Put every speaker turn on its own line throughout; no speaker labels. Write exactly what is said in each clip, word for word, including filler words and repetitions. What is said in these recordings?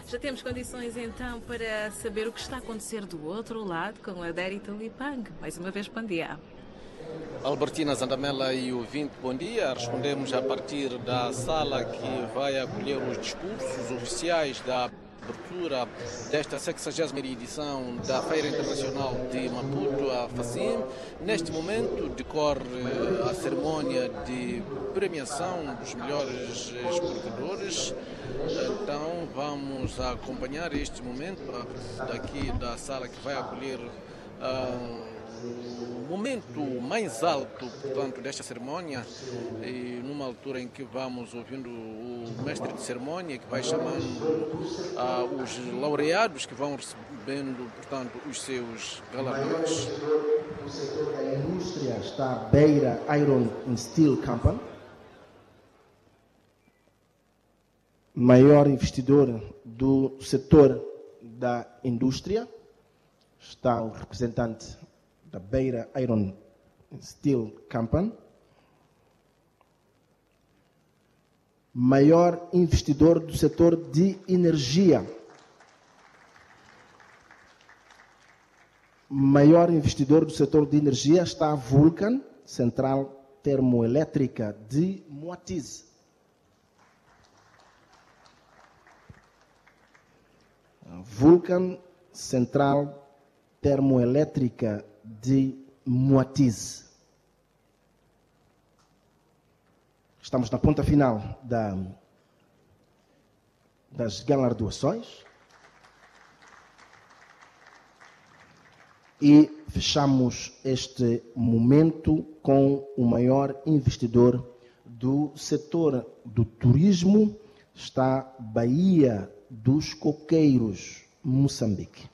Já temos condições então para saber o que está a acontecer do outro lado com a Deri Tulipang. Mais uma vez, bom dia.
Albertina Zandamela e ouvinte, bom dia. Respondemos a partir da sala que vai acolher os discursos oficiais da abertura desta sexagésima edição da Feira Internacional de Maputo, a FACIM. Neste momento decorre a cerimónia de premiação dos melhores exportadores. Então vamos acompanhar este momento daqui da sala que vai acolher uh, o momento mais alto, portanto, desta cerimónia, e numa altura em que vamos ouvindo o mestre de cerimónia, que vai chamando uh, os laureados que vão recebendo, portanto, os seus galardões.
O setor da indústria está à Beira Iron and Steel Company, maior investidor do setor da indústria, está o representante da Beira Iron and Steel Company, maior investidor do setor de energia, maior investidor do setor de energia está a Vulcan, Central Termoelétrica de Moatize. Vulcan, Central Termoelétrica de Moatize. Estamos na ponta final da, das galardoações e fechamos este momento com o maior investidor do setor do turismo, está Baía dos Coqueiros, Moçambique.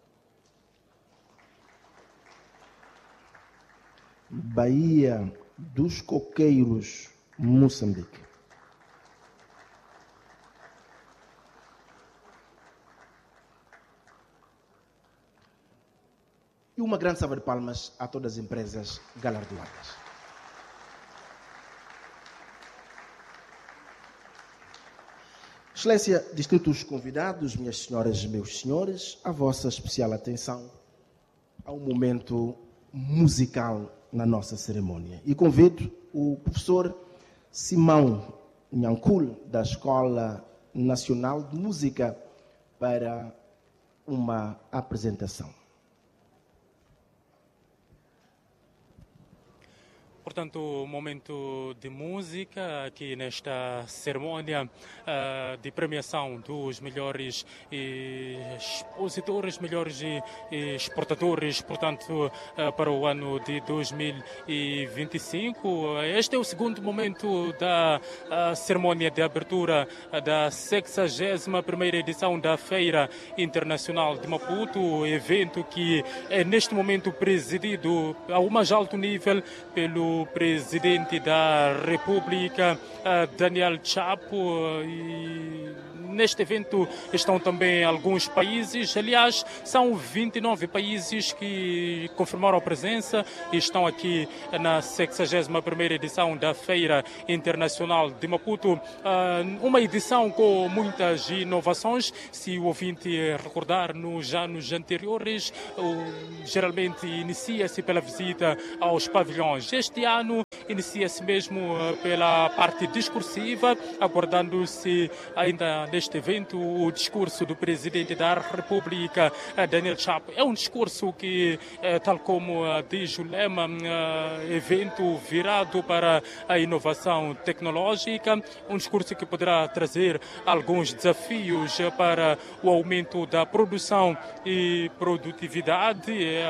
Baía dos Coqueiros, Moçambique. E uma grande salva de palmas a todas as empresas galardoadas. Excelência, distintos convidados, minhas senhoras e meus senhores, a vossa especial atenção ao momento musical na nossa cerimônia. E convido o professor Simão Nhankul, da Escola Nacional de Música, para uma apresentação.
Portanto, momento de música aqui nesta cerimônia uh, de premiação dos melhores eh, expositores, melhores eh, exportadores, portanto, uh, para o ano de dois mil e vinte e cinco. Este é o segundo momento da uh, cerimônia de abertura uh, da sexagésima primeira edição da Feira Internacional de Maputo, evento que é neste momento presidido ao mais alto nível pelo Presidente da República, Daniel Chapo, e neste evento estão também alguns países, aliás, são vinte e nove países que confirmaram a presença e estão aqui na sexagésima primeira edição da Feira Internacional de Maputo, uma edição com muitas inovações. Se o ouvinte recordar, nos anos anteriores, geralmente inicia-se pela visita aos pavilhões. Este ano inicia-se mesmo pela parte discursiva, aguardando-se ainda neste evento o discurso do Presidente da República, Daniel Chapo. É um discurso que, tal como diz o lema, evento virado para a inovação tecnológica, um discurso que poderá trazer alguns desafios para o aumento da produção e produtividade,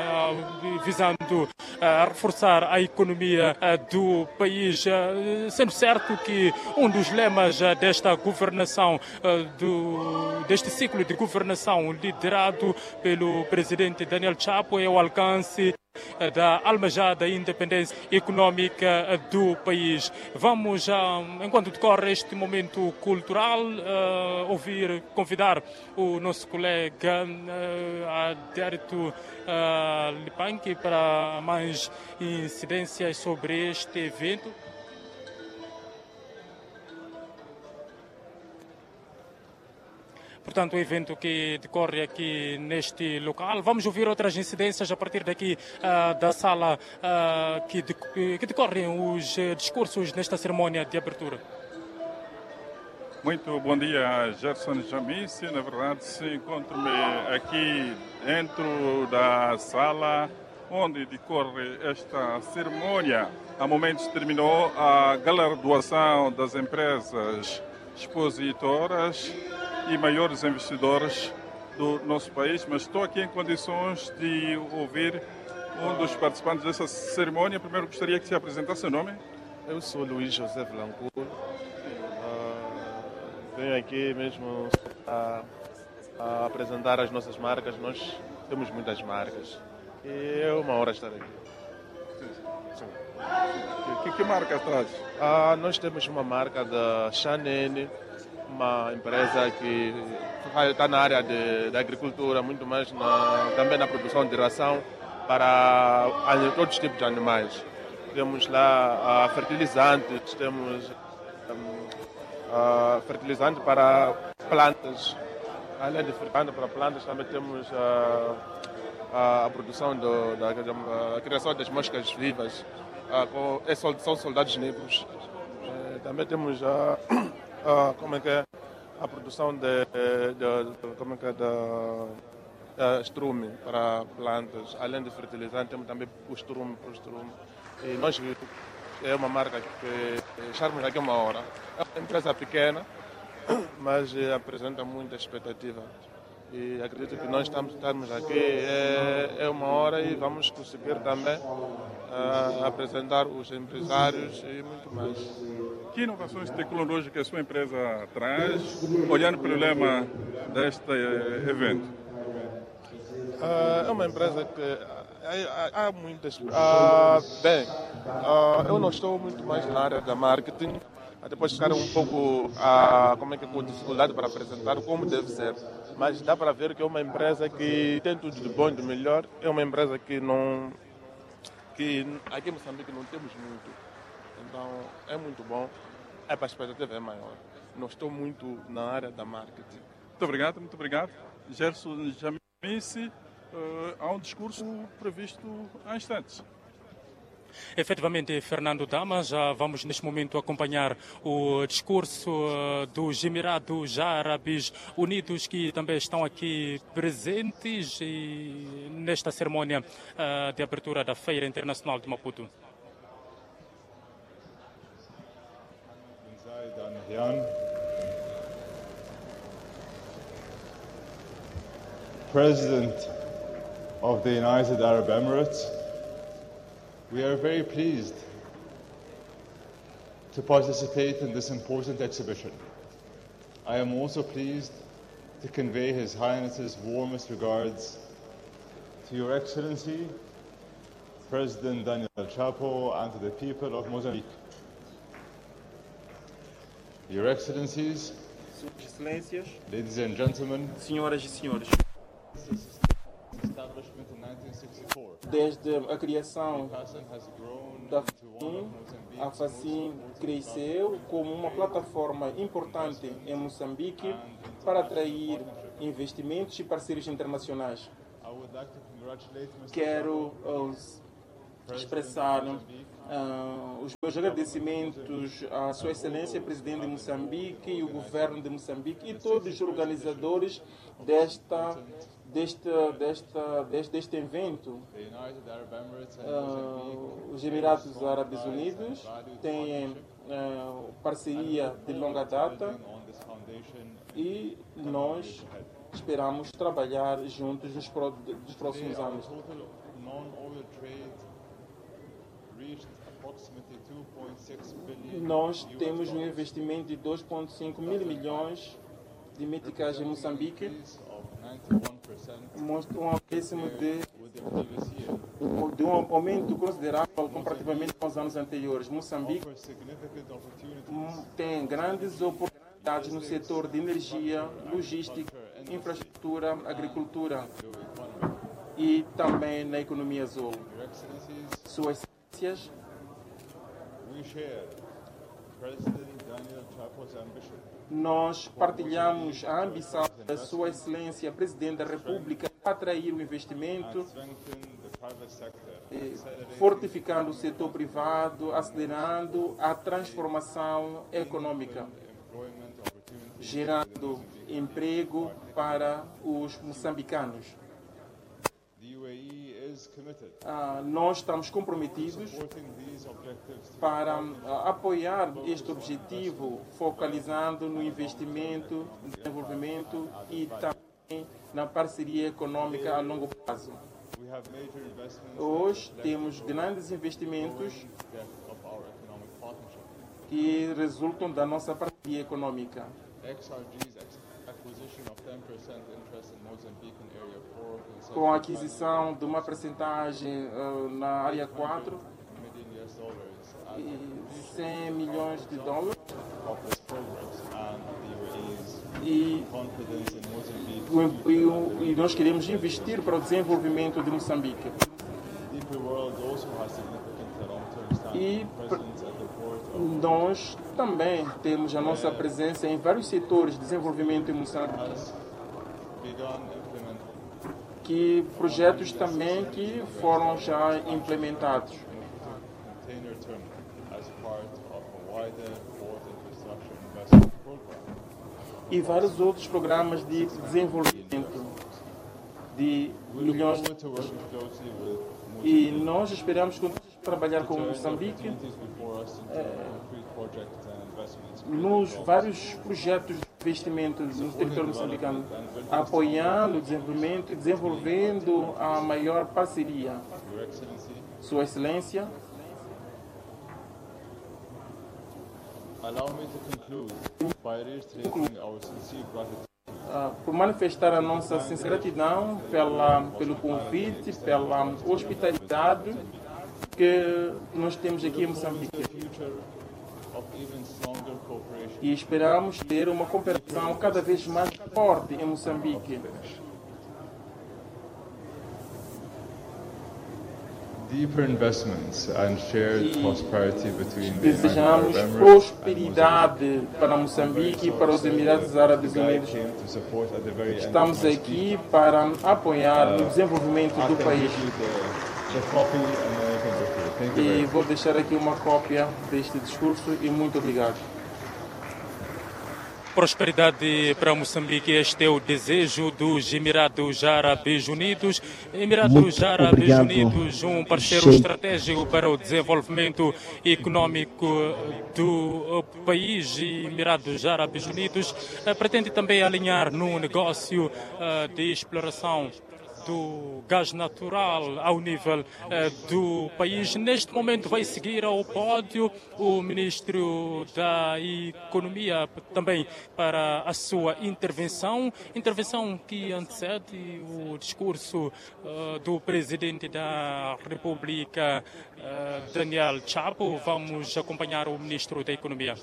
visando reforçar a economia do país, sendo certo que um dos lemas desta governação, do, deste ciclo de governação liderado pelo presidente Daniel Chapo, é o alcance da almejada independência econômica do país. Vamos, enquanto decorre este momento cultural, ouvir, convidar o nosso colega Deri Tulipang para mais incidências sobre este evento. portanto, o evento que decorre aqui neste local. Vamos ouvir outras incidências a partir daqui uh, da sala uh, que, de, que decorrem os uh, discursos nesta cerimónia de abertura.
Muito bom dia, Gerson Jamice. Na verdade, encontro-me aqui dentro da sala onde decorre esta cerimônia. Há momentos terminou a galardoação das empresas expositoras e maiores investidores do nosso país, mas estou aqui em condições de ouvir um dos participantes dessa cerimônia. Primeiro gostaria que se apresentasse seu nome.
Eu sou Luís José Blancourt. Uh, venho aqui mesmo a, a apresentar as nossas marcas. Nós temos muitas marcas e é uma honra estar aqui.
Sim. Que, que marca traz?
Uh, nós temos uma marca da Chanene, uma empresa que está na área de, da agricultura, muito mais na, também na produção de ração para todos os tipos de animais. Temos lá uh, fertilizantes, temos um, uh, fertilizante para plantas. Além de fertilizante para plantas, também temos uh, a produção do, da a criação das moscas vivas. Uh, com, é, são soldados negros. Uh, também temos a uh, uh, como é que é? A produção de, de, de, como é que é? de, de estrume para plantas. Além de fertilizante, temos também o estrume para o estrume. E nós é uma marca que acharmos aqui uma hora. É uma empresa pequena, mas apresenta muita expectativa. E acredito que nós estamos, estamos aqui é, é uma hora e vamos conseguir também uh, apresentar os empresários e muito mais.
Que inovações tecnológicas a sua empresa traz, olhando para o lema deste evento?
Uh, é uma empresa que há, há muitas. Uh, bem, uh, eu não estou muito mais na área da marketing. Depois ficar um pouco uh, como é que, com dificuldade para apresentar como deve ser. Mas dá para ver que é uma empresa que tem tudo de bom e de melhor. É uma empresa que não. que aqui em Moçambique não temos muito. Então é muito bom. É para a expectativa é maior. Não estou muito na área da marketing.
Muito obrigado, muito obrigado. Gerson Jamice, uh, há um discurso previsto há instantes.
Efetivamente, Fernando Dama, já vamos neste momento acompanhar o discurso dos Emirados Árabes Unidos, que também estão aqui presentes e nesta cerimónia uh, de abertura da Feira Internacional de Maputo.
President of the United Arab Emirates, we are very pleased to participate in this important exhibition. I am also pleased to convey His Highness's warmest regards to Your Excellency, President Daniel Chapo, and to the people of Mozambique. Your Excellencies,
Suas Excelências,
ladies and gentlemen,
senhoras e senhores,
establishment in nineteen sixty-four.
desde a criação da FACIM, a FACIM cresceu como uma plataforma importante em Moçambique para atrair investimentos e parceiros internacionais. Quero uh, expressar uh, os meus agradecimentos à Sua Excelência, Presidente de Moçambique, e o Governo de Moçambique e todos os organizadores desta Deste, desta, deste, deste evento. Uh, os Emirados Árabes Unidos têm uh, parceria de longa data e nós esperamos trabalhar juntos nos, pro, nos próximos anos. Nós temos um investimento de dois vírgula cinco mil milhões de meticais em Moçambique, mostra um acréscimo de, de um aumento considerável comparativamente com os anos anteriores. Moçambique tem grandes oportunidades no setor de energia, logística, infraestrutura, agricultura e também na economia azul. Suas Excelências,
we share President Daniel Chapo's ambition
nós partilhamos a ambição da Sua Excelência Presidente da República para atrair o investimento, fortificando o setor privado, acelerando a transformação econômica, gerando emprego para os moçambicanos. Ah, nós estamos comprometidos para ah, apoiar este objetivo, focalizando no investimento, no desenvolvimento e também na parceria econômica a longo prazo. Hoje temos grandes investimentos que resultam da nossa parceria econômica. Com a aquisição de uma percentagem uh, na área quatro, e cem milhões de dólares, e, e, e nós queremos investir para o desenvolvimento de Moçambique. E nós também temos a nossa presença em vários setores de desenvolvimento em Moçambique, que projetos também que foram já implementados. E vários outros programas de desenvolvimento de milhões de euros. E nós esperamos trabalhar com Moçambique é, nos vários projetos de investimento no território moçambicano, apoiando o desenvolvimento e desenvolvendo a maior parceria. Sua Excelência, Uh, por manifestar a nossa sincera gratidão pela, pelo convite, pela hospitalidade que nós temos aqui em Moçambique. E esperamos ter uma cooperação cada vez mais forte em Moçambique.
Deeper investments and shared prosperity between the
Desejamos prosperidade para Moçambique e para os Emirados Árabes Unidos. Estamos aqui para apoiar o desenvolvimento do país. E vou deixar aqui uma cópia deste discurso e muito obrigado.
Prosperidade para Moçambique, este é o desejo dos Emirados Árabes Unidos. Emirados Árabes Unidos, um parceiro Sheikh. estratégico para o desenvolvimento econômico do país. Emirados Árabes Unidos pretende também alinhar no negócio de exploração do gás natural ao nível uh, do país. Neste momento vai seguir ao pódio o Ministro da Economia também para a sua intervenção, intervenção que antecede o discurso uh, do Presidente da República, uh, Daniel Chapo. Vamos acompanhar o Ministro da Economia.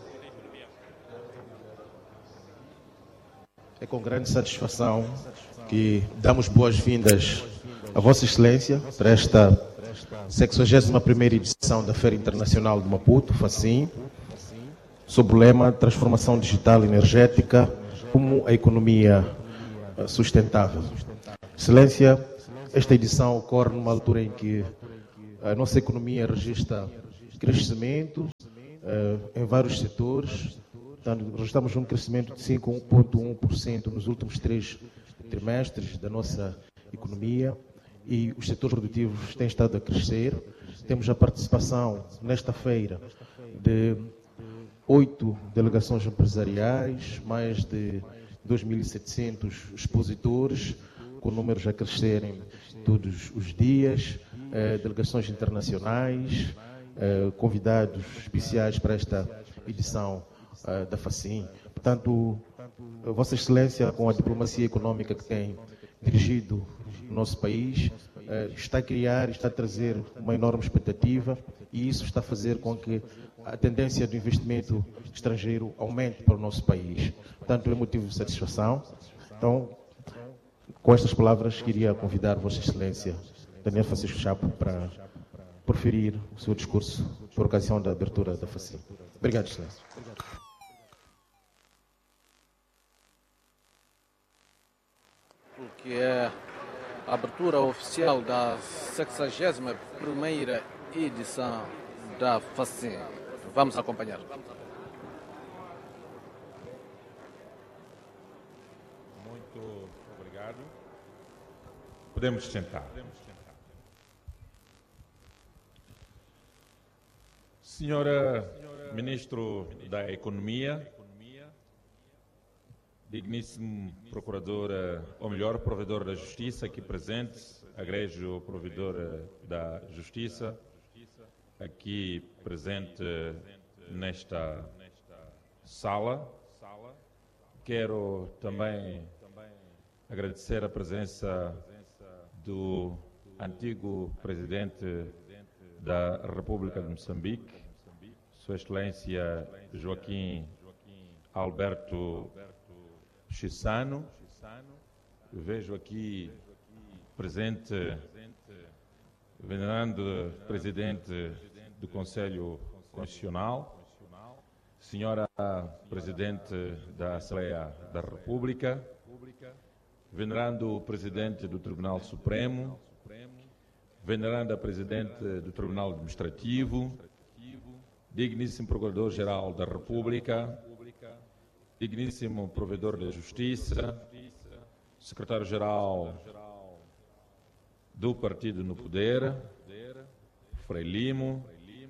É com grande satisfação que damos boas-vindas a Vossa Excelência para esta sexagésima primeira edição da Feira Internacional de Maputo, FACIM, sob o lema Transformação Digital Energética como a Economia Sustentável. Excelência, esta edição ocorre numa altura em que a nossa economia registra crescimento uh, em vários setores. Portanto, registramos um crescimento de cinco vírgula um por cento nos últimos três trimestres da nossa economia e os setores produtivos têm estado a crescer. Temos a participação nesta feira de oito delegações empresariais, mais de dois mil e setecentos expositores, com números a crescerem todos os dias, eh, delegações internacionais, eh, convidados especiais para esta edição eh, da FACIM. Portanto, Vossa Excelência, com a diplomacia econômica que tem dirigido o nosso país, está a criar, está a trazer uma enorme expectativa e isso está a fazer com que a tendência do investimento estrangeiro aumente para o nosso país. Portanto, é motivo de satisfação. Então, com estas palavras, queria convidar Vossa Excelência, Daniel Francisco Chapo, para proferir o seu discurso por ocasião da abertura da FACIM. Obrigado, Excelência.
que é a abertura oficial da sexagésima primeira edição da FACEM. Vamos acompanhar.
Muito obrigado. Podemos sentar. Senhora Ministro da Economia, digníssimo Procurador, ou melhor, Provedor da Justiça aqui presente, egrégio Provedor da Justiça, aqui presente nesta sala. Quero também agradecer a presença do antigo Presidente da República de Moçambique, Sua Excelência Joaquim Alberto Chissano. Vejo aqui presente o venerando Presidente do Conselho Constitucional, Senhora Presidente da Assembleia da República, venerando o Presidente do Tribunal Supremo, veneranda Presidente do Tribunal Administrativo, digníssimo Procurador-Geral da República, digníssimo Provedor da Justiça, Secretário-Geral do Partido no Poder, Frei Limo,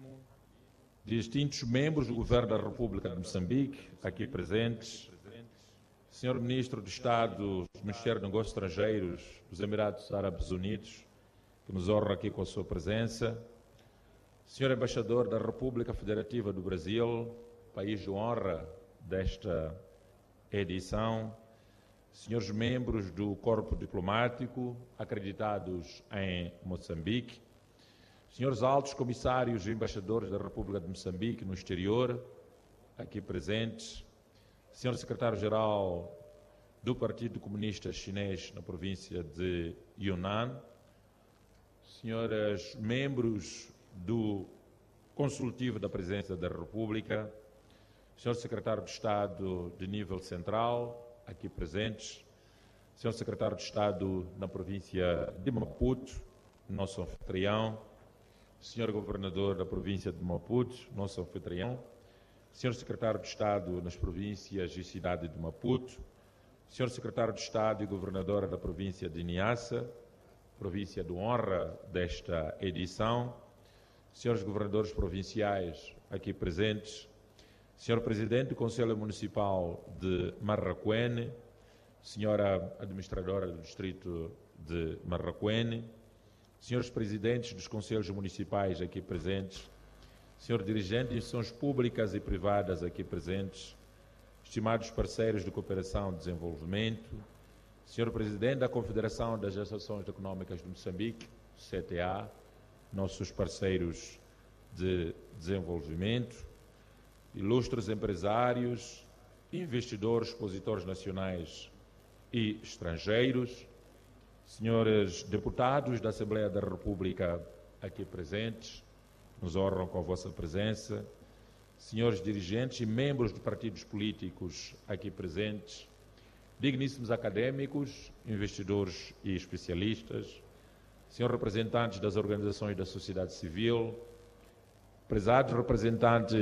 distintos membros do Governo da República de Moçambique, aqui presentes, Senhor Ministro de Estado do Ministério dos Negócios Estrangeiros dos Emirados Árabes Unidos, que nos honra aqui com a sua presença, Senhor Embaixador da República Federativa do Brasil, país de honra desta edição, senhores membros do corpo diplomático acreditados em Moçambique, senhores altos comissários e embaixadores da República de Moçambique no exterior, aqui presentes, senhor secretário-geral do Partido Comunista Chinês na província de Yunnan, senhoras membros do Consultivo da Presidência da República, senhor secretário de Estado de nível central, aqui presentes, senhor secretário de Estado na província de Maputo, nosso anfitrião, senhor governador da província de Maputo, nosso anfitrião, senhor secretário de Estado nas províncias e cidade de Maputo, senhor secretário de Estado e governadora da província de Niassa, província de honra desta edição, senhores governadores provinciais aqui presentes, senhor presidente do Conselho Municipal de Marraquene, senhora administradora do distrito de Marraquene, senhores presidentes dos conselhos municipais aqui presentes, senhor dirigente de instituições públicas e privadas aqui presentes, estimados parceiros de cooperação e desenvolvimento, senhor presidente da Confederação das Associações Económicas de Moçambique, C T A, nossos parceiros de desenvolvimento, ilustres empresários, investidores, expositores nacionais e estrangeiros, senhores deputados da Assembleia da República aqui presentes, nos honram com a vossa presença, senhores dirigentes e membros de partidos políticos aqui presentes, digníssimos acadêmicos, investidores e especialistas, senhores representantes das organizações da sociedade civil, prezados representantes